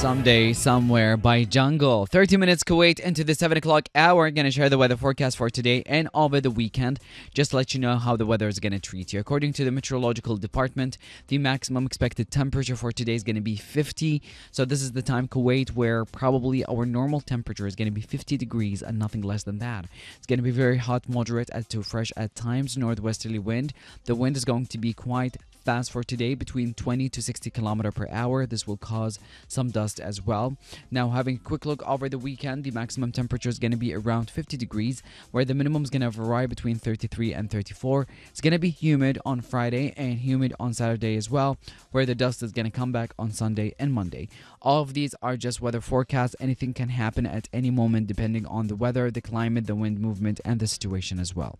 Someday, Somewhere by Jungle. 30 minutes Kuwait into the 7 o'clock hour. Going to share the weather forecast for today and over the weekend. Just to let you know how the weather is going to treat you. According to the Meteorological Department, the maximum expected temperature for today is going to be 50. So this is the time Kuwait where probably our normal temperature is going to be 50 degrees and nothing less than that. It's going to be very hot, moderate to fresh at times, northwesterly wind. The wind is going to be quite fast for today, between 20 to 60 km per hour. This will cause some dust as well. Now, having a quick look over the weekend, the maximum temperature is going to be around 50 degrees, where the minimum is going to vary between 33 and 34. It's going to be humid on Friday and humid on Saturday as well, where the dust is going to come back on Sunday and Monday. All of these are just weather forecasts. Anything can happen at any moment depending on the weather, the climate, the wind movement, and the situation as well.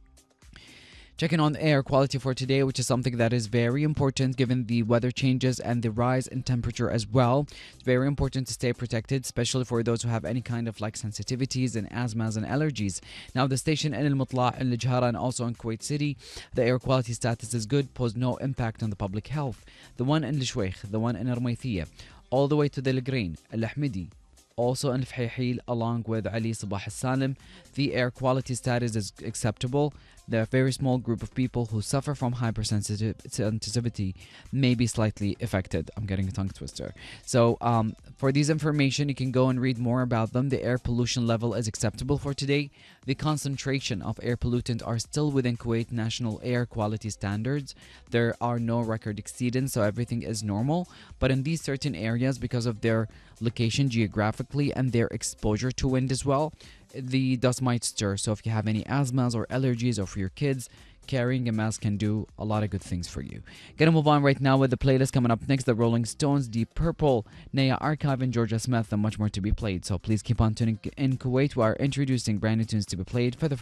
Checking on air quality for today, which is something that is very important given the weather changes and the rise in temperature as well. It's very important to stay protected, especially for those who have any kind of sensitivities and asthmas and allergies. Now, the station in Al Mutla, Al Jahara, and also in Kuwait City, the air quality status is good, posed no impact on the public health. The one in Al Shweikh, the one in Armaythiyah, all the way to the Lagrain, Al Ahmadi, also in Fhayhil, along with Ali Sabah Al Salim, the air quality status is acceptable. There are a very small group of people who suffer from hypersensitivity may be slightly affected. I'm getting a tongue twister. So for these information, you can go and read more about them. The air pollution level is acceptable for today. The concentration of air pollutant are still within Kuwait national air quality standards. There are no record exceedance, so everything is normal. But in these certain areas, because of their location geographically and their exposure to wind as well, the dust might stir. So if you have any asthmas or allergies, or for your kids, carrying a mask can do a lot of good things for you. Gonna move on right now with the playlist. Coming up next, the Rolling Stones, Deep Purple, Naya Archive, and Georgia Smith, and much more to be played. So please keep on tuning in. Kuwait, we are introducing brand new tunes to be played for the